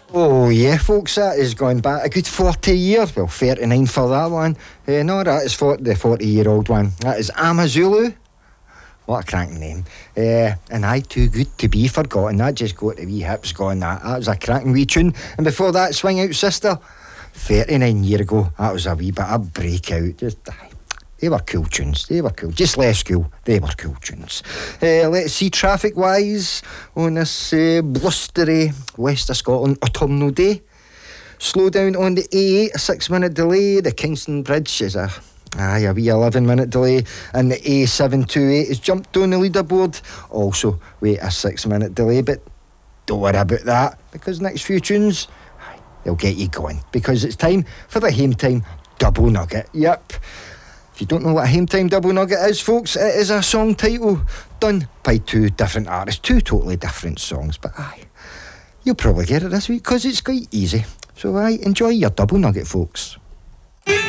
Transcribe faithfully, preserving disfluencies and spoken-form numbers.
Oh yeah, folks, that is going back a good forty years. Well, thirty-nine for that one. Uh, no, that is for the forty-year-old one. That is Amazulu. What a cracking name. Uh, and I Too Good To Be Forgotten. That just got the wee hips going. That, that was a cracking wee tune. And before that, Swing Out Sister. thirty-nine years ago, that was a wee bit of breakout. Just, they were cool tunes. They were cool. Just less cool. They were cool tunes. Uh, let's see, traffic-wise, on this uh, blustery West of Scotland autumnal day. Slow down on the A eight, a six-minute delay. The Kingston Bridge is a... Aye, a wee eleven-minute delay. And the A seven twenty-eight has jumped on the leaderboard. Also, wait, a six-minute delay, but don't worry about that, because next few tunes, aye, they'll get you going. Because it's time for the Hame Time Double Nugget. Yep. If you don't know what a Hame Time Double Nugget is, folks, it is a song title done by two different artists. Two totally different songs, but aye, you'll probably get it this week, because it's quite easy. So aye, enjoy your Double Nugget, folks.